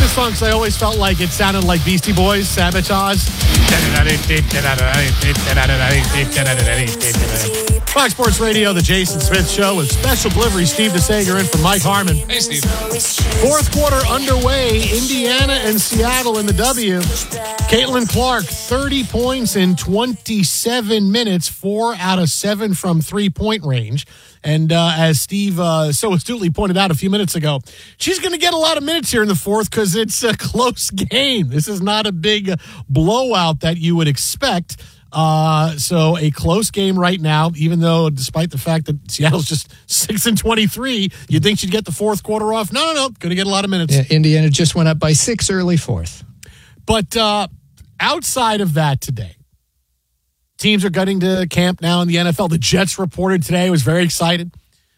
this song because I always felt like it sounded like Beastie Boys, Sabotage. Fox Sports Radio, the Jason Smith Show with special delivery. Steve DeSager in for Mike Harmon. Hey, Steve. Fourth quarter underway. Indiana and Seattle in the W. Caitlin Clark, 30 points in 27 minutes, 4 out of 7 from three-point range. And as Steve so astutely pointed out a few minutes ago, she's going to get a lot of minutes here in the fourth because it's a close game. This is not a big blowout that you would expect. So a close game right now, even though despite the fact that Seattle's just 6-23, you'd think she'd get the fourth quarter off. No. Going to get a lot of minutes. Yeah, Indiana just went up by 6 early fourth. But outside of that today, teams are getting to camp now in the NFL. The Jets reported today. I was very excited.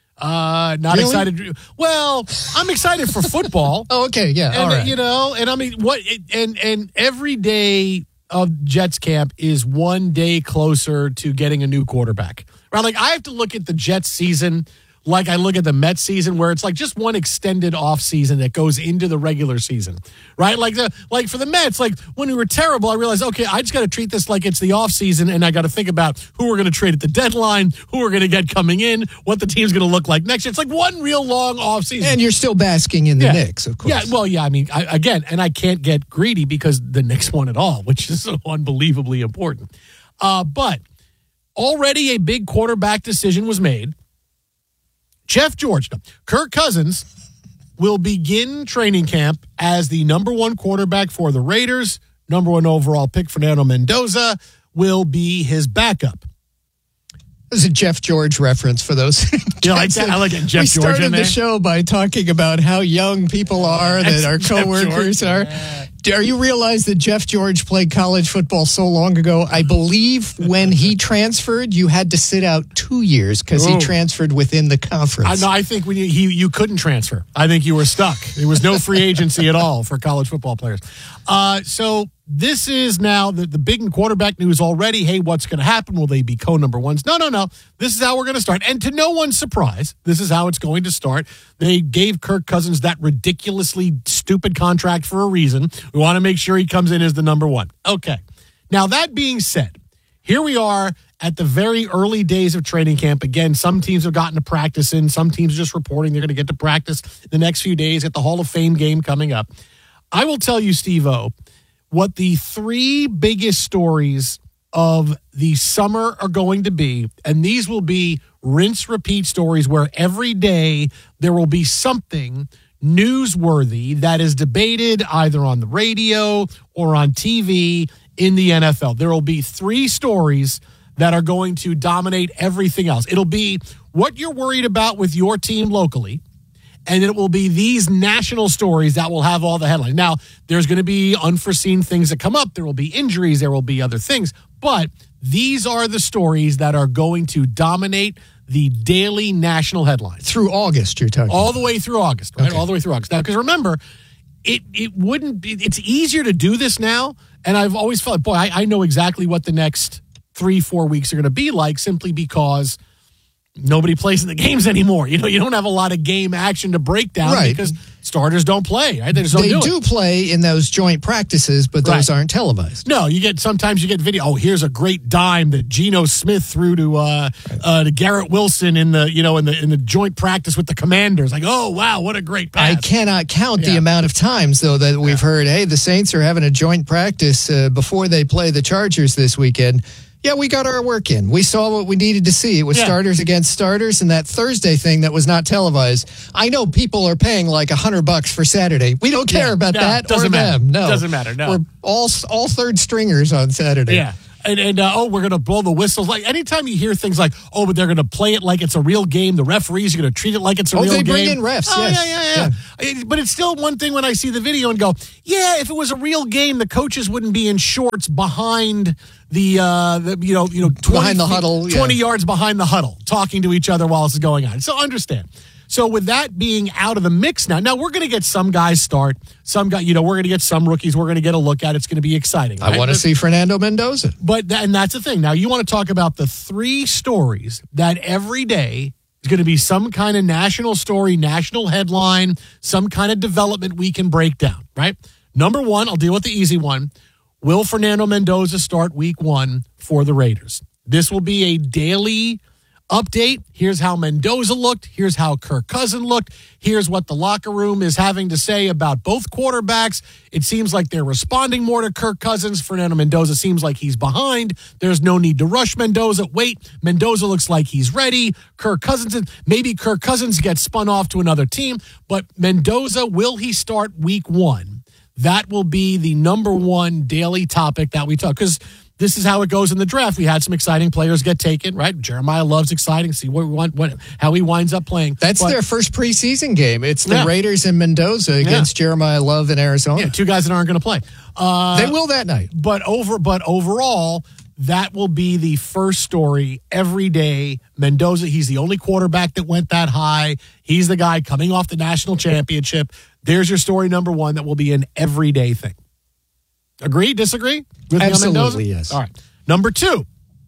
Not really? Excited. Well, I'm excited for football. Oh, okay. Yeah. And, all right. You know, and I mean, and every day of Jets camp is one day closer to getting a new quarterback. Right? Like, I have to look at the Jets season like I look at the Mets season, where it's like just one extended off season that goes into the regular season, right? Like for the Mets, like when we were terrible, I realized, okay, I just got to treat this like it's the off season, and I got to think about who we're going to trade at the deadline, who we're going to get coming in, what the team's going to look like next year. It's like one real long off season, and you're still basking in the Knicks, of course. Yeah, well, yeah. I mean, I can't get greedy because the Knicks won it all, which is so unbelievably important. But already a big quarterback decision was made. Jeff George, Kirk Cousins will begin training camp as the number one quarterback for the Raiders. Number one overall pick, Fernando Mendoza, will be his backup. This is a Jeff George reference for those. You like that? I like it. Jeff George in there. We started the show by talking about how young people are, that our coworkers are. Do you realize that Jeff George played college football so long ago? I believe when he transferred, you had to sit out 2 years because he transferred within the conference. I think when you couldn't transfer. I think you were stuck. There was no free agency at all for college football players. So this is now the big quarterback news already. Hey, what's going to happen? Will they be co-number ones? No. This is how we're going to start. And to no one's surprise, this is how it's going to start. They gave Kirk Cousins that ridiculously stupid contract for a reason. We want to make sure he comes in as the number one. Okay. Now, that being said, here we are at the very early days of training camp. Again, some teams have gotten to practice in. Some teams are just reporting they're going to get to practice the next few days at the Hall of Fame game coming up. I will tell you, Steve-O, what the three biggest stories of the summer are going to be, and these will be rinse-repeat stories where every day there will be something newsworthy that is debated either on the radio or on TV in the NFL. There will be three stories that are going to dominate everything else. It'll be what you're worried about with your team locally, and it will be these national stories that will have all the headlines. Now, there's going to be unforeseen things that come up. There will be injuries. There will be other things. But these are the stories that are going to dominate the daily national headlines. Through August, you're talking all the way through August, right? Okay. All the way through August. Now, because remember, it wouldn't be, it's easier to do this now. And I've always felt, boy, I know exactly what the next 3-4 weeks are going to be like, simply because nobody plays in the games anymore. You know, you don't have a lot of game action to break down, right, because starters don't play, right? They do play in those joint practices, but those aren't televised. No, sometimes you get video. Oh, here's a great dime that Geno Smith threw to Garrett Wilson in the joint practice with the Commanders. Like, oh wow, what a great pass. I cannot count the amount of times though that we've heard, hey, the Saints are having a joint practice before they play the Chargers this weekend. Yeah, we got our work in. We saw what we needed to see. It was starters against starters, and that Thursday thing that was not televised. I know people are paying like $100 for Saturday. We don't care about that doesn't or matter. them. No, doesn't matter. No, we're all third stringers on Saturday. Yeah. And we're going to blow the whistles. Like, anytime you hear things like, oh, but they're going to play it like it's a real game, the referees are going to treat it like it's a real game. Oh, they bring in refs, yes. Yeah. But it's still one thing when I see the video and go, yeah, if it was a real game, the coaches wouldn't be in shorts behind the 20, behind the huddle, 20 yards behind the huddle, talking to each other while this is going on. So understand. So with that being out of the mix now we're going to get some guys start, some guy, we're going to get some rookies. We're going to get a look at. It's going to be exciting. Right? I want to see Fernando Mendoza. And that's the thing. Now you want to talk about the three stories that every day There's going to be some kind of national story, national headline, some kind of development we can break down, right? Number one, I'll deal with the easy one. Will Fernando Mendoza start week 1 for the Raiders? This will be a daily update. Here's how Mendoza looked. Here's how Kirk Cousins looked. Here's what the locker room is having to say about both quarterbacks. It seems like they're responding more to Kirk Cousins. Fernando Mendoza seems like he's behind. There's no need to rush Mendoza. Wait, Mendoza looks like he's ready. Maybe Kirk Cousins gets spun off to another team. But Mendoza, will he start week 1? That will be the number one daily topic that we talk. Because this is how it goes in the draft. We had some exciting players get taken, right? Jeremiah Love's exciting. See how he winds up playing. That's their first preseason game. It's the Raiders and Mendoza against Jeremiah Love in Arizona. Yeah, 2 guys that aren't going to play. They will that night. But overall, that will be the first story every day. Mendoza, he's the only quarterback that went that high. He's the guy coming off the national championship. There's your story number 1 that will be an everyday thing. Agree? Disagree? With Absolutely, yes. All right. Number 2,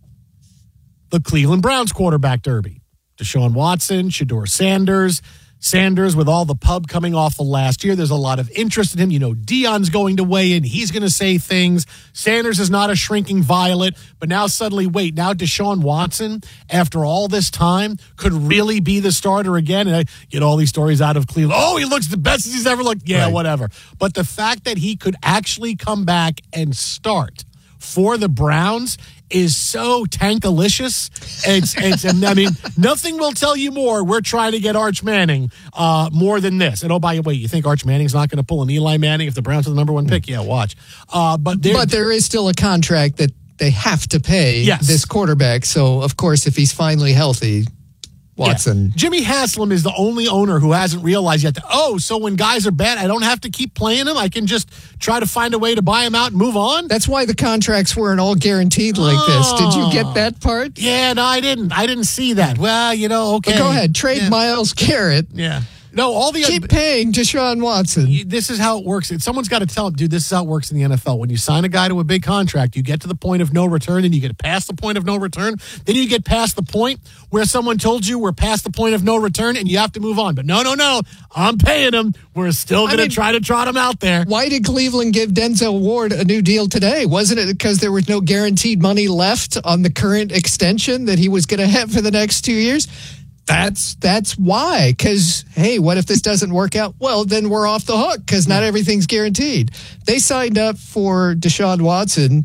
the Cleveland Browns quarterback derby. Deshaun Watson, Shedeur Sanders. Sanders, with all the pub coming off of last year, there's a lot of interest in him. You know, Deion's going to weigh in. He's going to say things. Sanders is not a shrinking violet. But now suddenly, now Deshaun Watson, after all this time, could really be the starter again. And I get all these stories out of Cleveland. Oh, he looks the best he's ever looked. Yeah, right. Whatever. But the fact that he could actually come back and start for the Browns is so tankalicious. I mean, nothing will tell you more. We're trying to get Arch Manning more than this. And oh, by the way, you think Arch Manning's not going to pull an Eli Manning if the Browns are the number 1 pick? Yeah, watch. But there is still a contract that they have to pay this quarterback. So, of course, if he's finally healthy, Watson. Yeah. Jimmy Haslam is the only owner who hasn't realized yet that, so when guys are bad, I don't have to keep playing them. I can just try to find a way to buy them out and move on. That's why the contracts weren't all guaranteed like this. Did you get that part? Yeah, no, I didn't. I didn't see that. Well, okay. But go ahead. Trade Myles Garrett. Yeah. No, keep paying Deshaun Watson. This is how it works. Someone's got to tell him, dude, this is how it works in the NFL. When you sign a guy to a big contract, you get to the point of no return, then you get past the point of no return, then you get past the point where someone told you we're past the point of no return and you have to move on. But no, I'm paying him. We're still going to try to trot him out there. Why did Cleveland give Denzel Ward a new deal today? Wasn't it because there was no guaranteed money left on the current extension that he was going to have for the next 2 years? That's why. Because, hey, what if this doesn't work out? Well, then we're off the hook because not everything's guaranteed. They signed up for Deshaun Watson,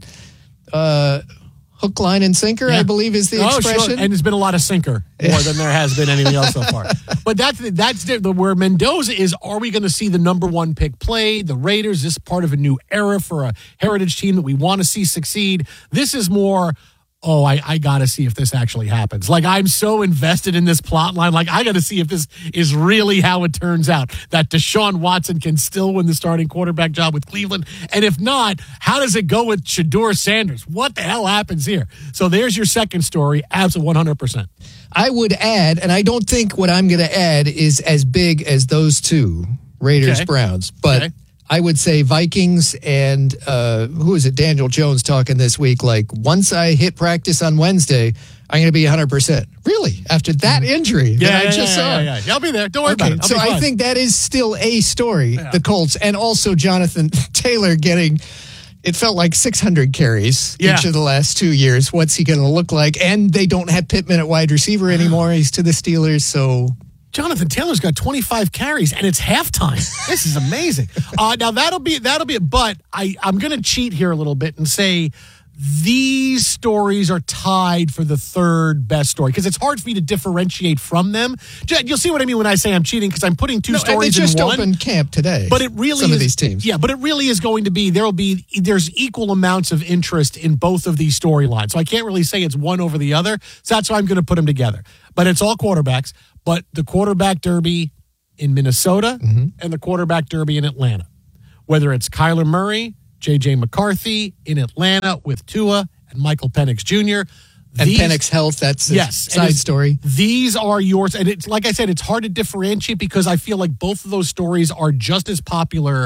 hook, line, and sinker, I believe is the expression. Sure. And there's been a lot of sinker more than there has been anything else so far. But that's where Mendoza is. Are we going to see the number 1 pick play? The Raiders, this is part of a new era for a heritage team that we want to see succeed. This is more, I got to see if this actually happens. Like, I'm so invested in this plot line. Like, I got to see if this is really how it turns out, that Deshaun Watson can still win the starting quarterback job with Cleveland. And if not, how does it go with Shedeur Sanders? What the hell happens here? So there's your second story. Absolutely 100%. I would add, and I don't think what I'm going to add is as big as those two, Raiders-Browns, but I would say Vikings and who is it? Daniel Jones talking this week. Like, once I hit practice on Wednesday, I'm going to be 100%. Really? After that injury that I just saw? Yeah. I'll be there. Don't worry about it. So I think that is still a story, the Colts. And also Jonathan Taylor getting, it felt like 600 carries each of the last 2 years. What's he going to look like? And they don't have Pittman at wide receiver anymore. He's to the Steelers, so... Jonathan Taylor's got 25 carries, and it's halftime. This is amazing. Now, that'll be it. But I'm going to cheat here a little bit and say these stories are tied for the third best story because it's hard for me to differentiate from them. You'll see what I mean when I say I'm cheating because I'm putting two stories in one. They just opened camp today. But it really some of these teams. Yeah, but it really is going to be there's equal amounts of interest in both of these storylines. So I can't really say it's one over the other. So that's why I'm going to put them together. But it's all quarterbacks. But the quarterback derby in Minnesota and the quarterback derby in Atlanta, whether it's Kyler Murray, J.J. McCarthy in Atlanta with Tua and Michael Penix Jr. And Penix health, that's a side story. These are yours. And it's like I said, it's hard to differentiate because I feel like both of those stories are just as popular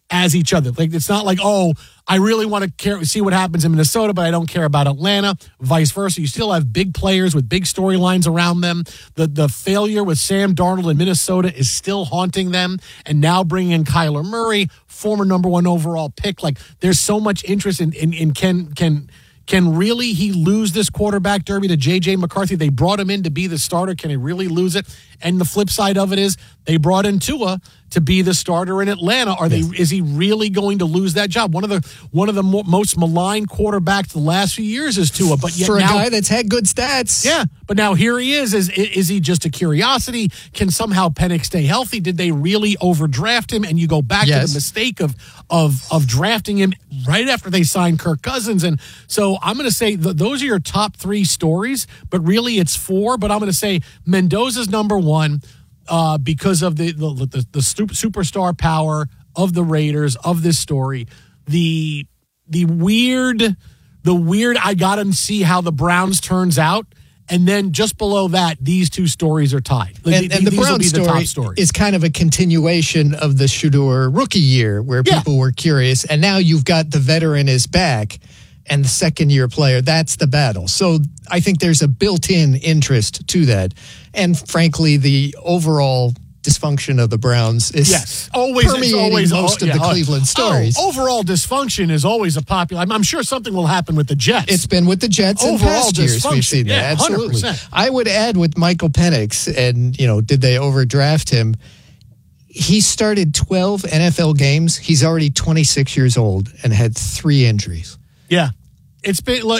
as each other. Like, it's not like, oh, I really want to see what happens in Minnesota, but I don't care about Atlanta, vice versa. You still have big players with big storylines around them. The failure with Sam Darnold in Minnesota is still haunting them. And now bringing in Kyler Murray, former number 1 overall pick. Like, there's so much interest in can really he lose this quarterback derby to J.J. McCarthy? They brought him in to be the starter. Can he really lose it? And the flip side of it is they brought in Tua to be the starter in Atlanta. Is he really going to lose that job? One of the most maligned quarterbacks the last few years is Tua, but yet for a now, guy that's had good stats. Yeah, but now here he is. Is he just a curiosity? Can somehow Penix stay healthy? Did they really overdraft him? And you go back to the mistake of drafting him right after they signed Kirk Cousins. And so I'm going to say those are your top 3 stories, but really it's 4. But I'm going to say Mendoza's number 1 because of the superstar power of the Raiders, of this story. The weird I got to see how the Browns turns out. And then just below that, these 2 stories are tied. And the Browns story is kind of a continuation of the Shedeur rookie year where people were curious. And now you've got the veteran is back and the second-year player. That's the battle. So I think there's a built-in interest to that. And frankly, the overall dysfunction of the Browns is permeating most of the Cleveland stories. Overall dysfunction is always a popular. I'm sure something will happen with the Jets. It's been with the Jets in past years. We've seen that. Absolutely. 100%. I would add with Michael Penix, and did they overdraft him? He started 12 NFL games. He's already 26 years old and had 3 injuries. Yeah, it's been. Look,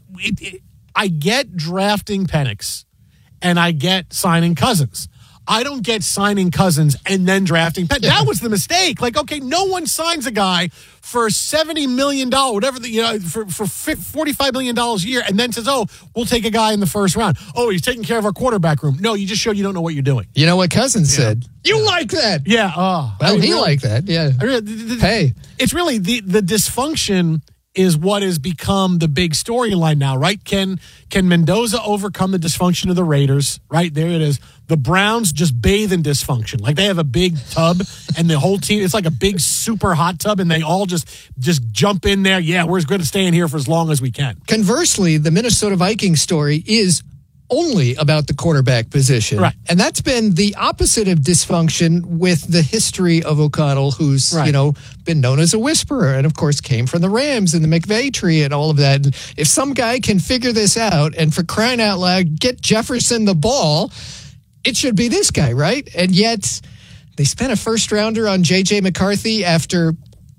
I get drafting Penix, and I get signing Cousins. I don't get signing Cousins and then drafting Penix. That was the mistake. Like, okay, no one signs a guy for $70 million, whatever for $45 million a year, and then says, "Oh, we'll take a guy in the first round." Oh, he's taking care of our quarterback room. No, you just showed you don't know what you're doing. You know what Cousins said? You like that? Yeah. Well, he liked that. Yeah. Hey, it's really the dysfunction is what has become the big storyline now, right? Can Mendoza overcome the dysfunction of the Raiders? Right, there it is. The Browns just bathe in dysfunction. Like, they have a big tub and the whole team, it's like a big super hot tub, and they all just jump in there. Yeah, we're going to stay in here for as long as we can. Conversely, the Minnesota Vikings story is only about the quarterback position. Right. And that's been the opposite of dysfunction with the history of O'Connell, who's, been known as a whisperer and, of course, came from the Rams and the McVay tree and all of that. And if some guy can figure this out and, for crying out loud, get Jefferson the ball, it should be this guy, right? And yet they spent a first-rounder on J.J. McCarthy after,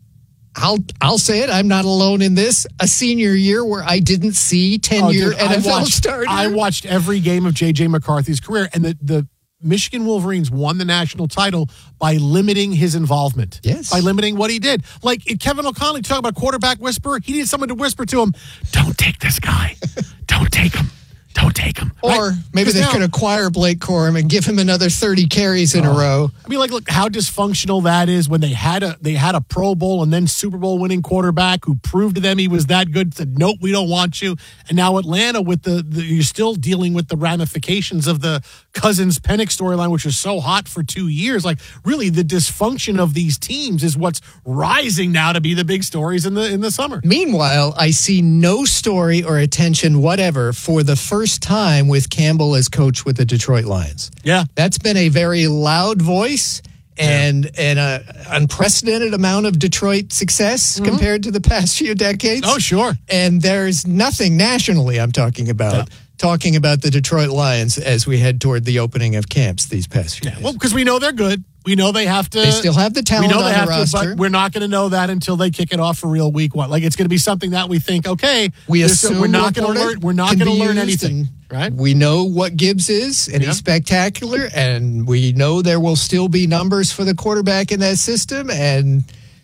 I'll say it, I'm not alone in this, a senior year where I didn't see 10-year NFL starter. I watched every game of J.J. McCarthy's career, and the Michigan Wolverines won the national title by limiting his involvement. Yes. By limiting what he did. Like, Kevin O'Connell, talking about quarterback whisperer, he needed someone to whisper to him, "Don't take this guy. Don't take him. Don't take him." Or maybe they could acquire Blake Corum and give him another 30 carries in a row. I mean, look how dysfunctional that is when they had a Pro Bowl and then Super Bowl winning quarterback who proved to them he was that good, said, "Nope, we don't want you." And now Atlanta with you're still dealing with the ramifications of the Cousins Penix storyline, which was so hot for 2 years. Like, really, the dysfunction of these teams is what's rising now to be the big stories in the summer. Meanwhile, I see no story or attention whatever for the first time with Campbell as coach with the Detroit Lions. Yeah. That's been a very loud voice and an unprecedented amount of Detroit success compared to the past few decades. Oh, sure. And there's nothing nationally I'm talking about. Talking about the Detroit Lions as we head toward the opening of camps these past few days. Well, because we know they're good. We know they have to. They still have the talent on the roster. But we're not going to know that until they kick it off for real week 1. Like, it's going to be something that we think, okay, we assume we're not going to learn. We're not going to learn anything, right? We know what Gibbs is, and he's spectacular, and we know there will still be numbers for the quarterback in that system. And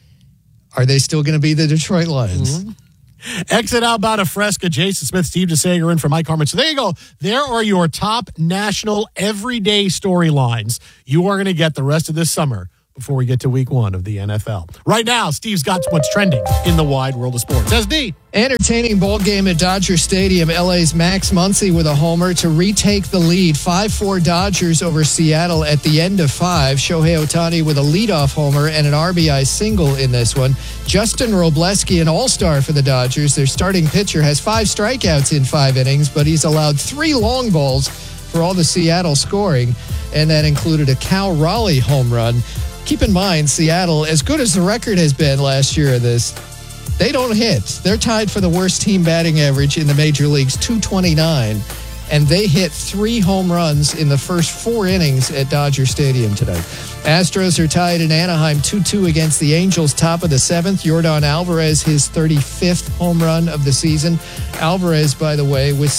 are they still going to be the Detroit Lions? Mm-hmm. Exit Alberta Fresca, Jason Smith, Steve DeSager in for Mike Harmon. So there you go. There are your top national everyday storylines you are going to get the rest of this summer before we get to week 1 of the NFL. Right now, Steve's got what's trending in the wide world of sports. SD. Entertaining ball game at Dodger Stadium. LA's Max Muncy with a homer to retake the lead. 5-4 Dodgers over Seattle at the end of 5. Shohei Ohtani with a leadoff homer and an RBI single in this one. Justin Robleski, an all-star for the Dodgers. Their starting pitcher has 5 strikeouts in 5 innings, but he's allowed 3 long balls for all the Seattle scoring, and that included a Cal Raleigh home run. Keep in mind, Seattle, as good as the record has been last year of this, they don't hit. They're tied for the worst team batting average in the major leagues, 229, and they hit 3 home runs in the first 4 innings at Dodger Stadium today. Astros are tied in Anaheim 2-2 against the Angels, top of the 7th. Yordan Alvarez, his 35th home run of the season. Alvarez, by the way, with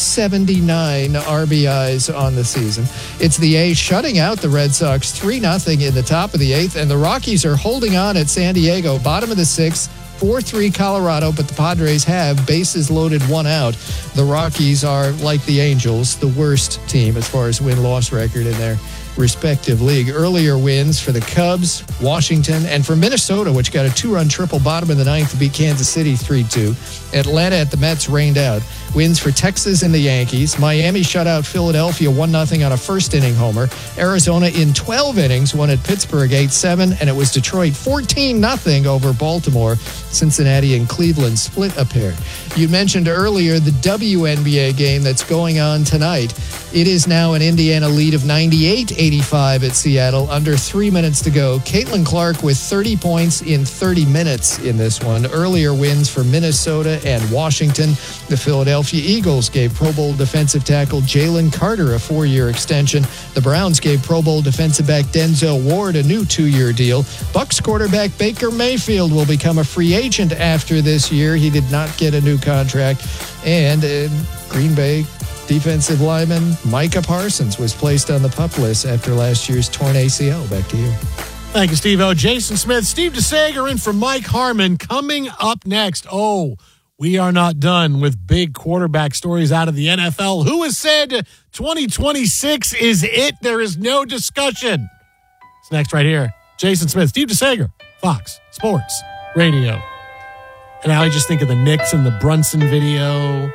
79 RBIs on the season. It's the A's shutting out the Red Sox 3-0 in the top of the 8th, and the Rockies are holding on at San Diego, bottom of the 6th. 4-3 Colorado, but the Padres have bases loaded, 1 out. The Rockies are, like the Angels, the worst team as far as win-loss record in their respective league. Earlier wins for the Cubs, Washington, and for Minnesota, which got a 2-run triple bottom of the 9th to beat Kansas City 3-2. Atlanta at the Mets rained out. Wins for Texas and the Yankees. Miami shut out Philadelphia 1-0 on a first-inning homer. Arizona in 12 innings won at Pittsburgh 8-7, and it was Detroit 14-0 over Baltimore. Cincinnati and Cleveland split a pair. You mentioned earlier the WNBA game that's going on tonight. It is now an Indiana lead of 98-85 at Seattle, under 3 minutes to go. Caitlin Clark with 30 points in 30 minutes in this one. Earlier wins for Minnesota and Washington. The Philadelphia Eagles gave Pro Bowl defensive tackle Jalen Carter a 4-year extension. The Browns gave Pro Bowl defensive back Denzel Ward a new 2-year deal. Bucs quarterback Baker Mayfield will become a free agent after this year. He did not get a new contract. And Green Bay defensive lineman Micah Parsons was placed on the PUP list after last year's torn ACL. Back to you. Thank you, Steve-O. Jason Smith, Steve DeSager in for Mike Harmon. Coming up next, we are not done with big quarterback stories out of the NFL. Who has said 2026 is it? There is no discussion. It's next right here. Jason Smith, Steve DeSager, Fox Sports Radio. And now I just think of the Knicks and the Brunson video.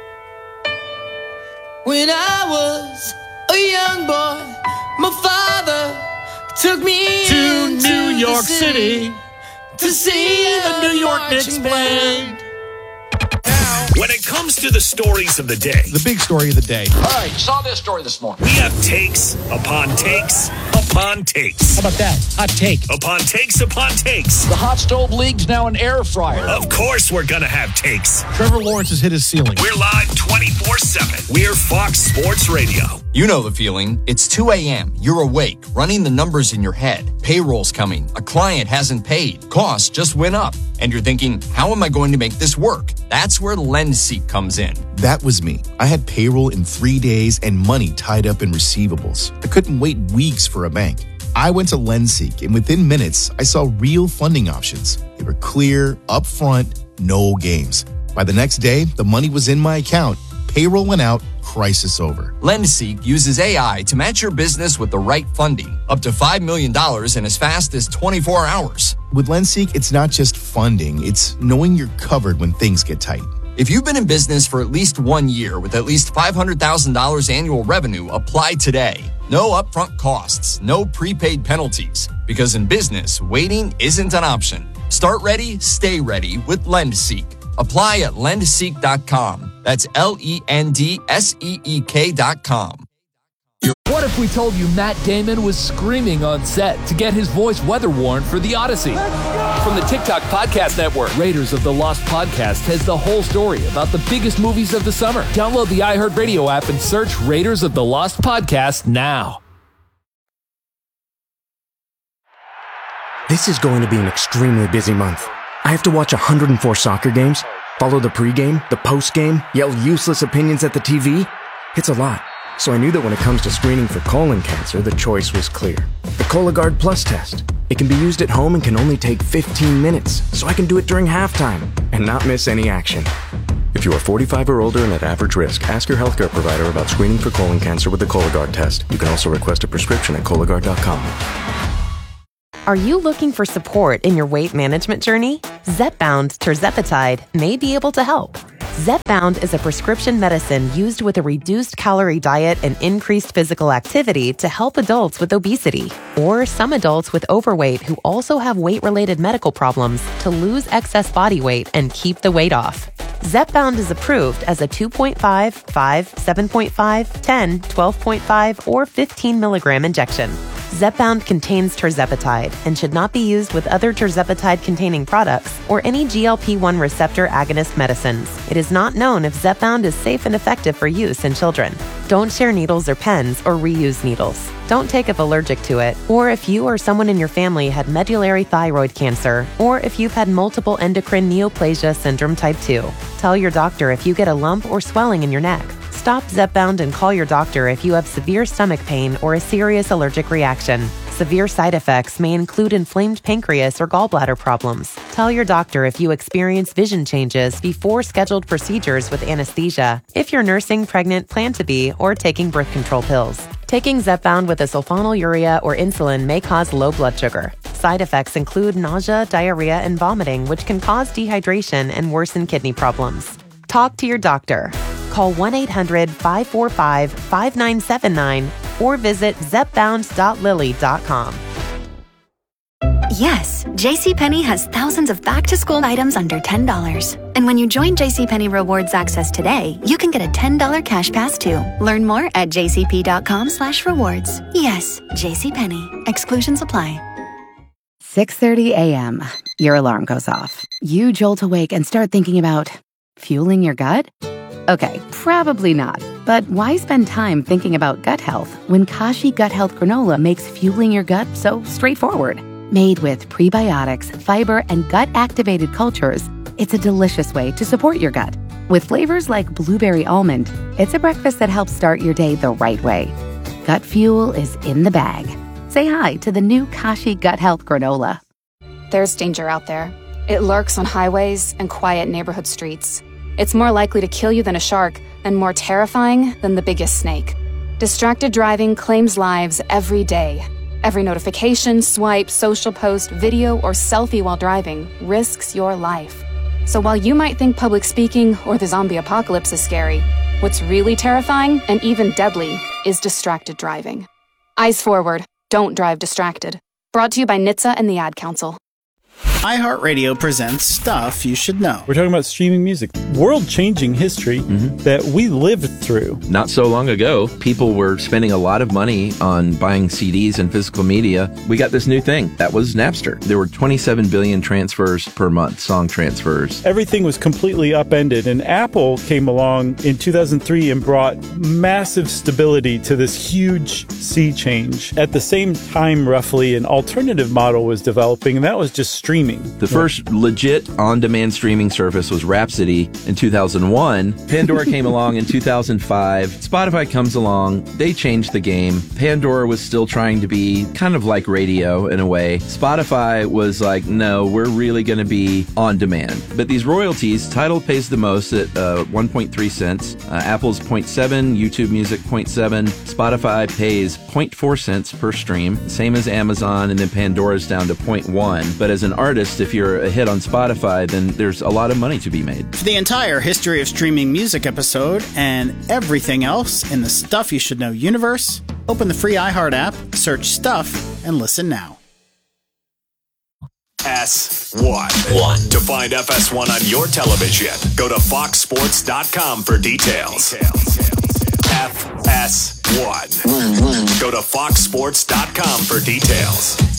When I was a young boy, my father took me to New York City to see the New York Knicks play. When it comes to the stories of the day, The big story of the day. All right, saw this story this morning. we have takes upon takes upon takes. How about that? Hot take. Upon takes upon takes. The hot stove league's now an air fryer. Of course we're going to have takes. Trevor Lawrence has hit his ceiling. We're live 24/7. We're Fox Sports Radio. You know the feeling. It's 2 a.m. You're awake, running the numbers in your head. Payroll's coming. A client hasn't paid. Costs just went up. And you're thinking, how am I going to make this work? That's where LendSeek comes in. That was me. I had payroll in 3 days and money tied up in receivables. I couldn't wait weeks for a bank. I went to LendSeek, and within minutes, I saw real funding options. They were clear, upfront, no games. By the next day, the money was in my account. Payroll went out, crisis over. LendSeek uses AI to match your business with the right funding, up to $5 million in as fast as 24 hours. With LendSeek, it's not just funding, it's knowing you're covered when things get tight. If you've been in business for at least 1 year with at least $500,000 annual revenue, apply today. No upfront costs, no prepaid penalties. Because in business, waiting isn't an option. Start ready, stay ready with LendSeek. Apply at lendseek.com. That's LENDSEEK.com. What if we told you Matt Damon was screaming on set to get his voice weather warned for The Odyssey? From the TikTok Podcast Network, Raiders of the Lost Podcast has the whole story about the biggest movies of the summer. Download the iHeartRadio app and search Raiders of the Lost Podcast now. This is going to be an extremely busy month. I have to watch 104 soccer games, follow the pregame, the postgame, yell useless opinions at the TV. It's a lot. So I knew that when it comes to screening for colon cancer, the choice was clear. The Cologuard Plus test. It can be used at home and can only take 15 minutes, so I can do it during halftime and not miss any action. If you are 45 or older and at average risk, ask your healthcare provider about screening for colon cancer with the Cologuard test. You can also request a prescription at Cologuard.com. Are you looking for support in your weight management journey? Zepbound tirzepatide may be able to help. Zepbound is a prescription medicine used with a reduced calorie diet and increased physical activity to help adults with obesity or some adults with overweight who also have weight-related medical problems to lose excess body weight and keep the weight off. Zepbound is approved as a 2.5, 5, 7.5, 10, 12.5, or 15 milligram injection. Zepbound contains tirzepatide and should not be used with other tirzepatide-containing products or any GLP-1 receptor agonist medicines. It is not known if Zepbound is safe and effective for use in children. Don't share needles or pens or reuse needles. Don't take if allergic to it, or if you or someone in your family had medullary thyroid cancer, or if you've had multiple endocrine neoplasia syndrome type 2. Tell your doctor if you get a lump or swelling in your neck. Stop Zepbound and call your doctor if you have severe stomach pain or a serious allergic reaction. Severe side effects may include inflamed pancreas or gallbladder problems. Tell your doctor if you experience vision changes before scheduled procedures with anesthesia, if you're nursing, pregnant, plan to be, or taking birth control pills. Taking Zepbound with a sulfonylurea or insulin may cause low blood sugar. Side effects include nausea, diarrhea, and vomiting, which can cause dehydration and worsen kidney problems. Talk to your doctor. Call 1-800-545-5979 or visit zepbound.lilly.com. Yes, JCPenney has thousands of back-to-school items under $10. And when you join JCPenney Rewards Access today, you can get a $10 cash pass too. Learn more at jcp.com/rewards. Yes, JCPenney. Exclusions apply. 6:30 a.m. Your alarm goes off. You jolt awake and start thinking about fueling your gut? Okay, probably not. But why spend time thinking about gut health when Kashi Gut Health Granola makes fueling your gut so straightforward? Made with prebiotics, fiber, and gut-activated cultures, it's a delicious way to support your gut. With flavors like blueberry almond, it's a breakfast that helps start your day the right way. Gut fuel is in the bag. Say hi to the new Kashi Gut Health Granola. There's danger out there. It lurks on highways and quiet neighborhood streets. It's more likely to kill you than a shark, and more terrifying than the biggest snake. Distracted driving claims lives every day. Every notification, swipe, social post, video, or selfie while driving risks your life. So while you might think public speaking or the zombie apocalypse is scary, what's really terrifying and even deadly is distracted driving. Eyes forward, don't drive distracted. Brought to you by NHTSA and the Ad Council. iHeartRadio presents Stuff You Should Know. We're talking about streaming music, world-changing history that we lived through. Not so long ago, people were spending a lot of money on buying CDs and physical media. We got this new thing. That was Napster. There were 27 billion transfers per month, song transfers. Everything was completely upended, and Apple came along in 2003 and brought massive stability to this huge sea change. At the same time, roughly, an alternative model was developing, and that was just streaming. The first legit on-demand streaming service was Rhapsody in 2001. Pandora came along in 2005. Spotify comes along. They changed the game. Pandora was still trying to be kind of like radio in a way. Spotify was like, no, we're really going to be on demand. But these royalties, Tidal pays the most at 1.3 cents. Apple's 0.7, YouTube Music 0.7. Spotify pays 0.4 cents per stream, same as Amazon, and then Pandora's down to 0.1. But as an artist, if you're a hit on Spotify, then there's a lot of money to be made. For the entire history of streaming music episode and everything else in the Stuff You Should Know universe, open the free iHeart app, search Stuff, and listen now. FS1. To find FS1 on your television, go to foxsports.com for details. FS1. Go to foxsports.com for details.